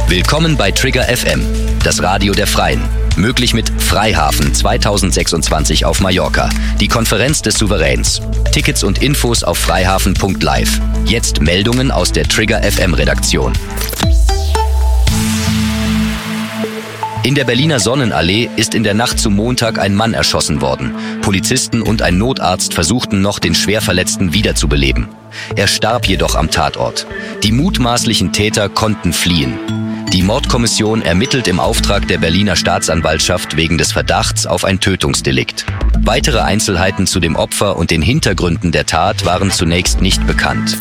Willkommen bei Trigger FM, das Radio der Freien. Möglich mit Freihafen 2026 auf Mallorca, die Konferenz des Souveräns. Tickets und Infos auf freihafen.live. Jetzt Meldungen aus der Trigger FM Redaktion. In der Berliner Sonnenallee ist in der Nacht zum Montag ein Mann erschossen worden. Polizisten und ein Notarzt versuchten noch, den Schwerverletzten wiederzubeleben. Er starb jedoch am Tatort. Die mutmaßlichen Täter konnten fliehen. Die Mordkommission ermittelt im Auftrag der Berliner Staatsanwaltschaft wegen des Verdachts auf ein Tötungsdelikt. Weitere Einzelheiten zu dem Opfer und den Hintergründen der Tat waren zunächst nicht bekannt.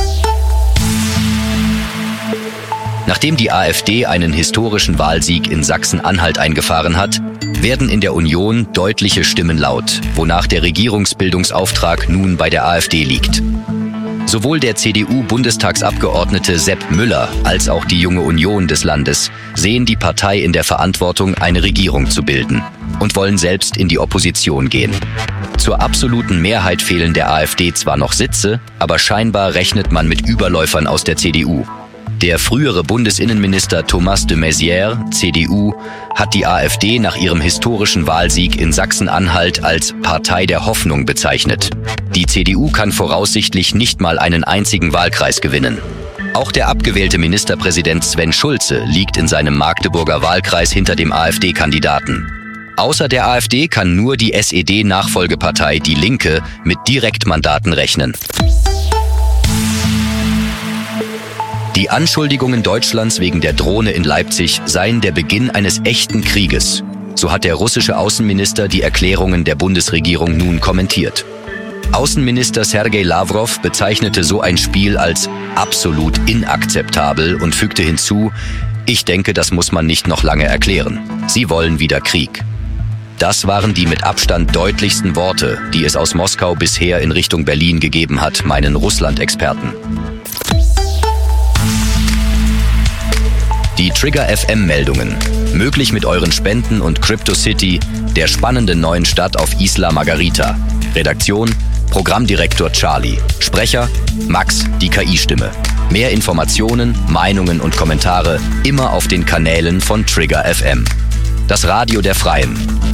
Nachdem die AfD einen historischen Wahlsieg in Sachsen-Anhalt eingefahren hat, werden in der Union deutliche Stimmen laut, wonach der Regierungsbildungsauftrag nun bei der AfD liegt. Sowohl der CDU-Bundestagsabgeordnete Sepp Müller als auch die Junge Union des Landes sehen die Partei in der Verantwortung, eine Regierung zu bilden und wollen selbst in die Opposition gehen. Zur absoluten Mehrheit fehlen der AfD zwar noch Sitze, aber scheinbar rechnet man mit Überläufern aus der CDU. Der frühere Bundesinnenminister Thomas de Maizière, CDU, hat die AfD nach ihrem historischen Wahlsieg in Sachsen-Anhalt als Partei der Hoffnung bezeichnet. Die CDU kann voraussichtlich nicht mal einen einzigen Wahlkreis gewinnen. Auch der abgewählte Ministerpräsident Sven Schulze liegt in seinem Magdeburger Wahlkreis hinter dem AfD-Kandidaten. Außer der AfD kann nur die SED-Nachfolgepartei Die Linke mit Direktmandaten rechnen. Die Anschuldigungen Deutschlands wegen der Drohne in Leipzig seien der Beginn eines echten Krieges. So hat der russische Außenminister die Erklärungen der Bundesregierung nun kommentiert. Außenminister Sergei Lavrov bezeichnete so ein Spiel als absolut inakzeptabel und fügte hinzu: Ich denke, das muss man nicht noch lange erklären. Sie wollen wieder Krieg. Das waren die mit Abstand deutlichsten Worte, die es aus Moskau bisher in Richtung Berlin gegeben hat, meinen Russland-Experten. Die Trigger FM-Meldungen. Möglich mit euren Spenden und CryptoCity, der spannenden neuen Stadt auf Isla Margarita. Redaktion: Programmdirektor Charlie. Sprecher: Max, die KI-Stimme. Mehr Informationen, Meinungen und Kommentare immer auf den Kanälen von Trigger FM. Das Radio der Freien.